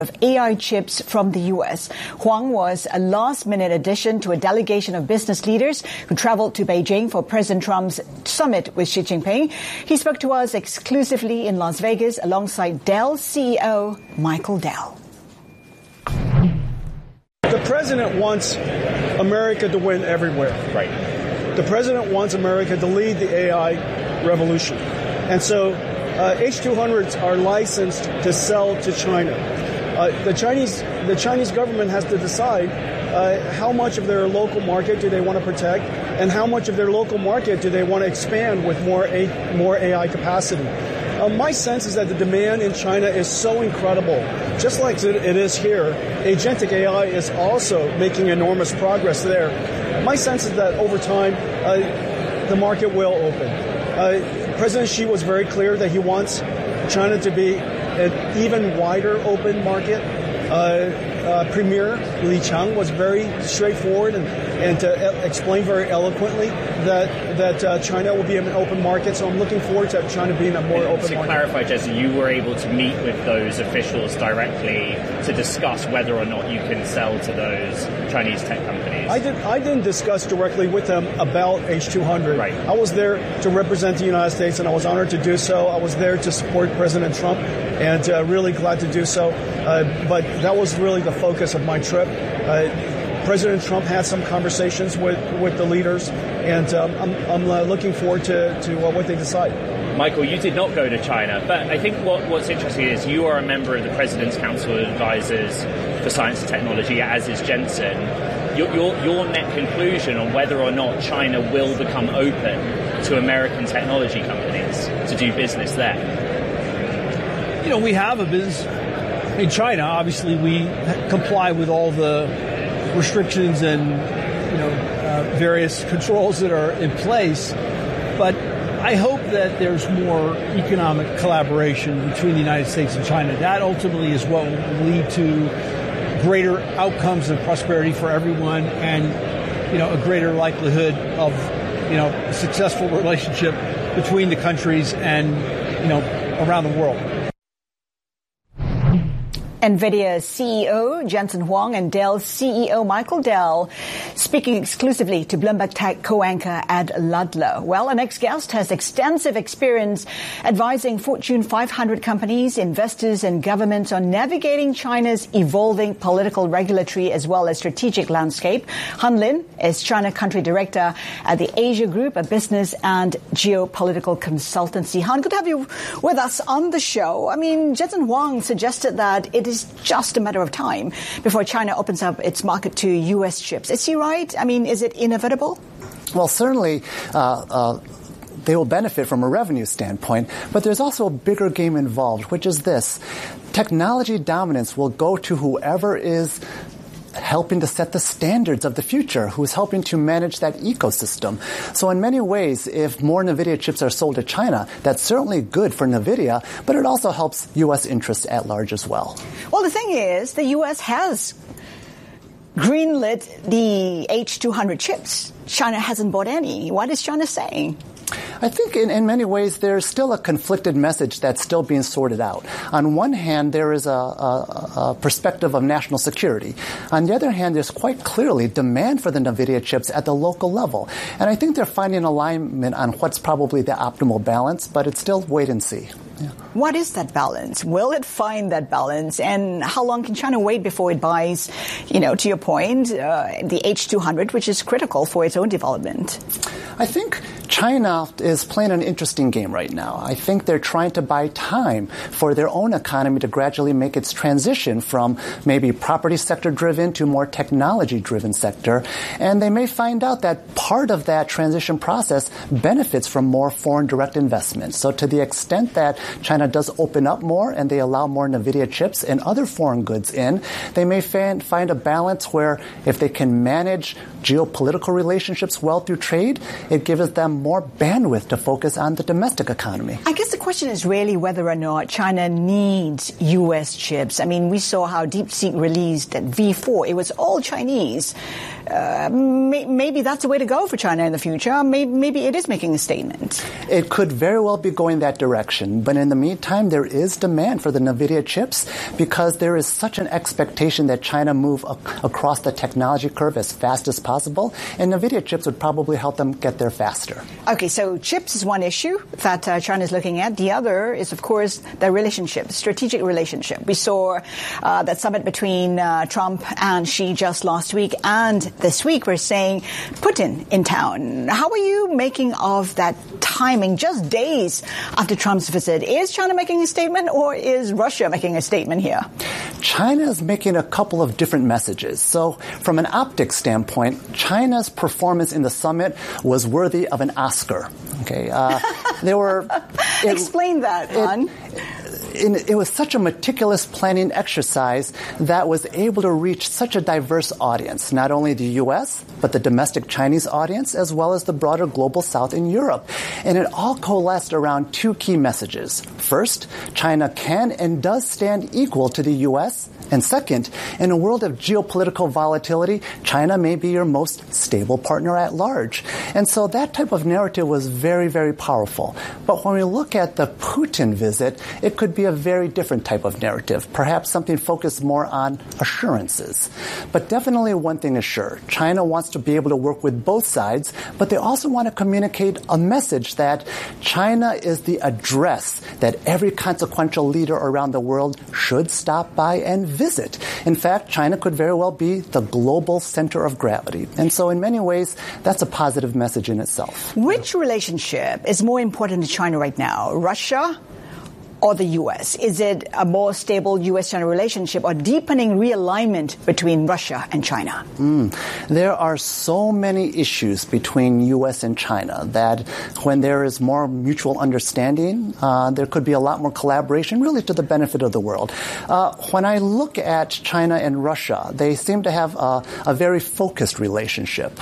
of AI chips from the U.S. Huang was a last-minute addition to a delegation of business leaders who traveled to Beijing for President Trump's summit with Xi Jinping. He spoke to us exclusively in Las Vegas alongside Dell CEO Michael Dell. The president wants America to win everywhere. Right. The president wants America to lead the AI revolution. And so H200s are licensed to sell to China. The Chinese government has to decide how much of their local market do they want to protect and how much of their local market do they want to expand with more AI capacity. My sense is that the demand in China is so incredible. Just like it is here, agentic AI is also making enormous progress there. My sense is that over time, the market will open. President Xi was very clear that he wants China to be an even wider open market. Premier Li Qiang was very straightforward and to explain very eloquently that China will be an open market. So I'm looking forward to China being a more open market. To clarify, Jesse, you were able to meet with those officials directly to discuss whether or not you can sell to those Chinese tech companies. I didn't discuss directly with them about H200. Right. I was there to represent the United States, and I was honored to do so. I was there to support President Trump, and really glad to do so. But that was really the focus of my trip. President Trump had some conversations with the leaders, and I'm looking forward to what they decide. Michael, you did not go to China, but I think what's interesting is you are a member of the President's Council of Advisors for Science and Technology, as is Jensen. Your net conclusion on whether or not China will become open to American technology companies to do business there? You know, we have a business in China. Obviously, we comply with all the restrictions and various controls that are in place. But I hope that there's more economic collaboration between the United States and China. That ultimately is what will lead to greater outcomes and prosperity for everyone, and a greater likelihood of a successful relationship between the countries and around the world. NVIDIA CEO Jensen Huang and Dell CEO Michael Dell speaking exclusively to Bloomberg Tech co-anchor Ed Ludlow. Well, our next guest has extensive experience advising Fortune 500 companies, investors and governments on navigating China's evolving political, regulatory as well as strategic landscape. Han Lin is China Country Director at the Asia Group, a business and geopolitical consultancy. Han, good to have you with us on the show. I mean, Jensen Huang suggested that it is just a matter of time before China opens up its market to U.S. chips. Is he right? I mean, is it inevitable? Well, certainly they will benefit from a revenue standpoint, but there's also a bigger game involved, which is this. Technology dominance will go to whoever is helping to set the standards of the future, who's helping to manage that ecosystem. So in many ways, if more NVIDIA chips are sold to China, that's certainly good for NVIDIA, but it also helps U.S. interests at large as well. Well, the thing is, the U.S. has greenlit the H200 chips. China hasn't bought any. What is China saying? I think in many ways there's still a conflicted message that's still being sorted out. On one hand, there is a perspective of national security. On the other hand, there's quite clearly demand for the NVIDIA chips at the local level. And I think they're finding alignment on what's probably the optimal balance, but it's still wait and see. Yeah. What is that balance? Will it find that balance? And how long can China wait before it buys, to your point, the H200, which is critical for its own development? I think China is playing an interesting game right now. I think they're trying to buy time for their own economy to gradually make its transition from maybe property sector driven to more technology driven sector. And they may find out that part of that transition process benefits from more foreign direct investment. So to the extent that China does open up more and they allow more NVIDIA chips and other foreign goods in, they may find a balance where if they can manage geopolitical relationships well through trade, it gives them more bandwidth to focus on the domestic economy. I guess the question is really whether or not China needs U.S. chips. I mean, we saw how DeepSeek released that V4. It was all Chinese. Maybe that's the way to go for China in the future. Maybe it is making a statement. It could very well be going that direction. But in the meantime, there is demand for the NVIDIA chips because there is such an expectation that China move across the technology curve as fast as possible. And NVIDIA chips would probably help them get there faster. Okay, so chips is one issue that China is looking at. The other is, of course, the relationship, strategic relationship. We saw that summit between Trump and Xi just last week, and this week we're saying Putin in town. How are you making of that timing just days after Trump's visit? Is China making a statement or is Russia making a statement here? China is making a couple of different messages. So from an optics standpoint, China's performance in the summit was worthy of an Oscar. Okay, there were... Explain that, Ron. It was such a meticulous planning exercise that was able to reach such a diverse audience, not only the U.S., but the domestic Chinese audience, as well as the broader global South in Europe. And it all coalesced around two key messages. First, China can and does stand equal to the U.S., and second, in a world of geopolitical volatility, China may be your most stable partner at large. And so that type of narrative was very, very powerful. But when we look at the Putin visit, it could be a very different type of narrative, perhaps something focused more on assurances. But definitely one thing is sure, China wants to be able to work with both sides, but they also want to communicate a message that China is the address that every consequential leader around the world should stop by and visit. In fact, China could very well be the global center of gravity. And so in many ways, that's a positive message in itself. Which relationship is more important to China right now? Russia or the U.S.? Is it a more stable U.S.-China relationship or deepening realignment between Russia and China? There are so many issues between U.S. and China that when there is more mutual understanding, there could be a lot more collaboration, really to the benefit of the world. When I look at China and Russia, they seem to have a very focused relationship.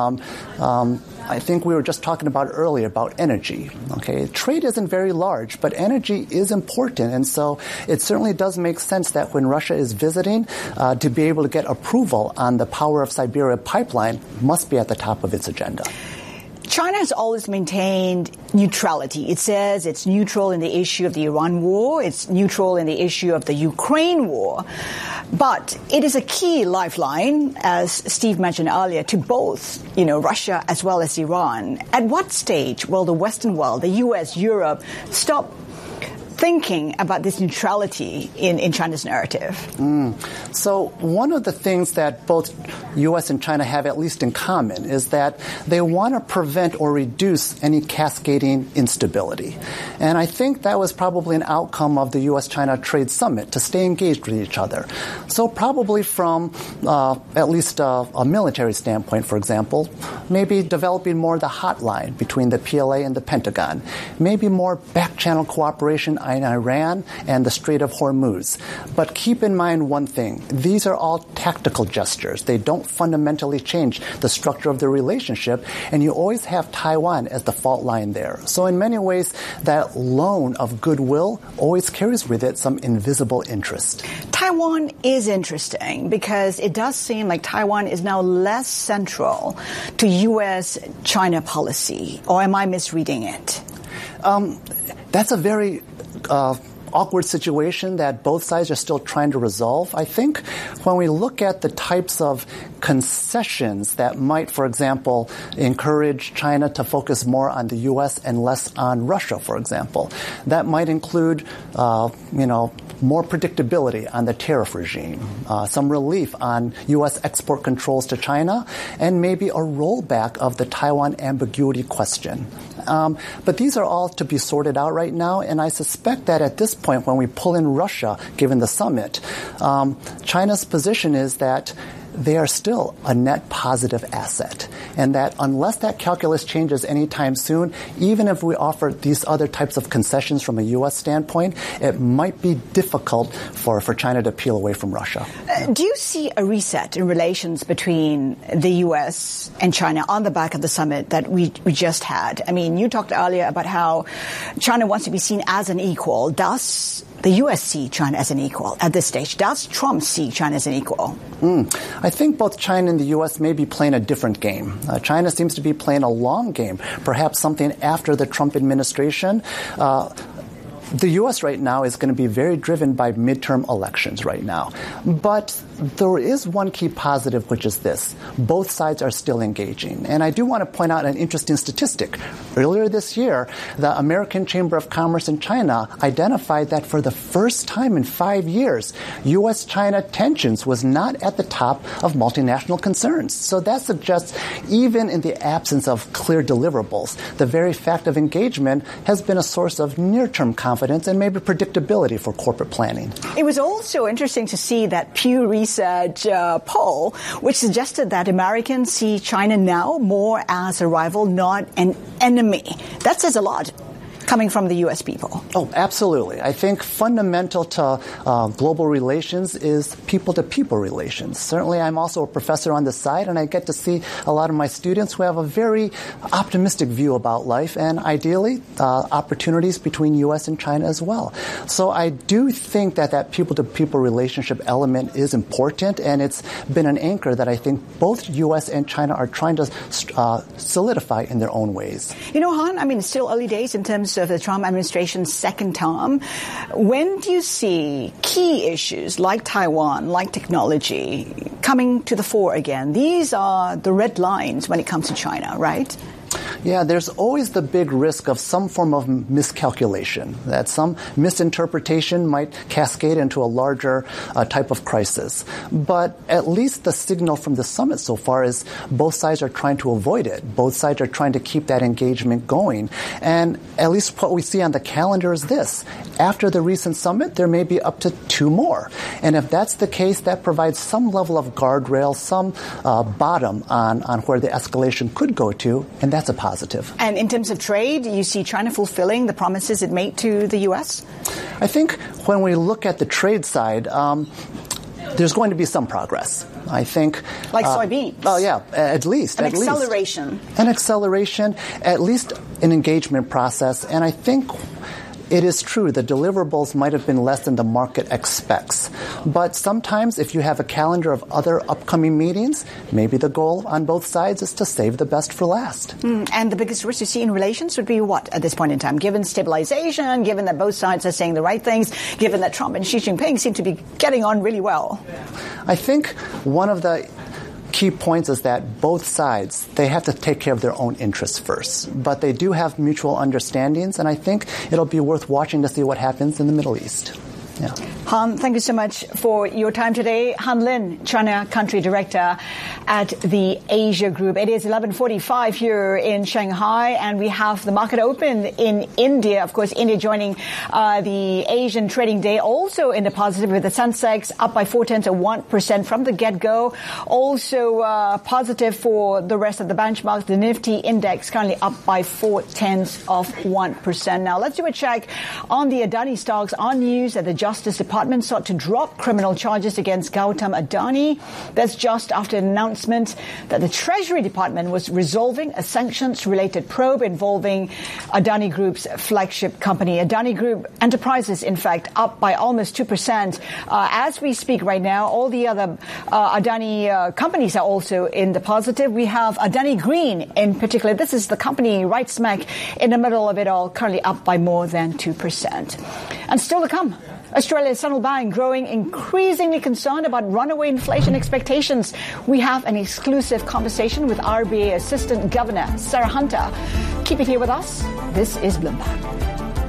I think we were just talking about earlier about energy. Okay, trade isn't very large, but energy is important, and so it certainly does make sense that when Russia is visiting, to be able to get approval on the Power of Siberia pipeline must be at the top of its agenda. China has always maintained neutrality. It says it's neutral in the issue of the Iran war. It's neutral in the issue of the Ukraine war. But it is a key lifeline, as Steve mentioned earlier, to both, Russia as well as Iran. At what stage will the Western world, the U.S., Europe, stop thinking about this neutrality in China's narrative? So one of the things that both U.S. and China have at least in common is that they want to prevent or reduce any cascading instability. And I think that was probably an outcome of the U.S.-China Trade Summit, to stay engaged with each other. So probably from at least a military standpoint, for example, maybe developing more the hotline between the PLA and the Pentagon, maybe more back-channel cooperation in Iran and the Strait of Hormuz. But keep in mind one thing. These are all tactical gestures. They don't fundamentally change the structure of the relationship, and you always have Taiwan as the fault line there. So in many ways, that loan of goodwill always carries with it some invisible interest. Taiwan is interesting because it does seem like Taiwan is now less central to U.S.-China policy. Or am I misreading it? That's a very awkward situation that both sides are still trying to resolve. I think when we look at the types of concessions that might, for example, encourage China to focus more on the U.S. and less on Russia, for example, that might include, more predictability on the tariff regime, some relief on U.S. export controls to China, and maybe a rollback of the Taiwan ambiguity question. But these are all to be sorted out right now, and I suspect that at this point, when we pull in Russia, given the summit, China's position is that they are still a net positive asset. and that unless that calculus changes anytime soon, even if we offer these other types of concessions from a U.S. standpoint, it might be difficult for China to peel away from Russia. Do you see a reset in relations between the U.S. and China on the back of the summit that we just had? I mean, you talked earlier about how China wants to be seen as an equal. Does the U.S. see China as an equal at this stage? Does Trump see China as an equal? I think both China and the U.S. may be playing a different game. China seems to be playing a long game, perhaps something after the Trump administration. The U.S. right now is going to be very driven by midterm elections right now. But there is one key positive, which is this. Both sides are still engaging. And I do want to point out an interesting statistic. Earlier this year, the American Chamber of Commerce in China identified that for the first time in 5 years, U.S.-China tensions was not at the top of multinational concerns. So that suggests even in the absence of clear deliverables, the very fact of engagement has been a source of near-term confidence and maybe predictability for corporate planning. It was also interesting to see that Pew Research poll, which suggested that Americans see China now more as a rival, not an enemy. That says a lot coming from the U.S. people. Oh, absolutely. I think fundamental to global relations is people-to-people relations. Certainly, I'm also a professor on the side, and I get to see a lot of my students who have a very optimistic view about life and, ideally, opportunities between U.S. and China as well. So I do think that people-to-people relationship element is important, and it's been an anchor that I think both U.S. and China are trying to solidify in their own ways. You know, Han, I mean, it's still early days in terms of the Trump administration's second term. When do you see key issues like Taiwan, like technology, coming to the fore again? These are the red lines when it comes to China, right? Yeah, there's always the big risk of some form of miscalculation, that some misinterpretation might cascade into a larger type of crisis. But at least the signal from the summit so far is both sides are trying to avoid it. Both sides are trying to keep that engagement going. And at least what we see on the calendar is this. After the recent summit, there may be up to 2 more. And if that's the case, that provides some level of guardrail, some bottom on where the escalation could go to, and that's a positive. And in terms of trade, you see China fulfilling the promises it made to the U.S.? I think when we look at the trade side, there's going to be some progress. I think. Like soybeans? Oh, yeah, at least. An acceleration. An acceleration, at least an engagement process. And I think it is true the deliverables might have been less than the market expects. But sometimes if you have a calendar of other upcoming meetings, maybe the goal on both sides is to save the best for last. And the biggest risk you see in relations would be what at this point in time? Given stabilization, given that both sides are saying the right things, given that Trump and Xi Jinping seem to be getting on really well? I think one of the key points is that both sides, they have to take care of their own interests first. But they do have mutual understandings, and I think it'll be worth watching to see what happens in the Middle East. Yeah. Han, thank you so much for your time today. Han Lin, China Country Director at the Asia Group. It is 11:45 here in Shanghai, and we have the market open in India. Of course, India joining the Asian trading day also in the positive, with the Sensex up by 0.4% from the get-go. Also positive for the rest of the benchmarks. The Nifty index currently up by 0.4%. Now, let's do a check on the Adani stocks. On news that the Justice Department sought to drop criminal charges against Gautam Adani. That's just after an announcement that the Treasury Department was resolving a sanctions-related probe involving Adani Group's flagship company. Adani Group Enterprises, in fact, up by almost 2%. As we speak right now, all the other Adani companies are also in the positive. We have Adani Green in particular. This is the company right smack in the middle of it all, currently up by more than 2%. And still to come, Australia's central bank growing increasingly concerned about runaway inflation expectations. We have an exclusive conversation with RBA Assistant Governor Sarah Hunter. Keep it here with us. This is Bloomberg.